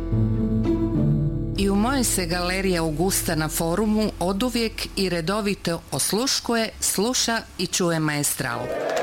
I u mojoj se galeriji Augusta na forumu oduvijek i redovito osluškuje, sluša i čuje Maestral.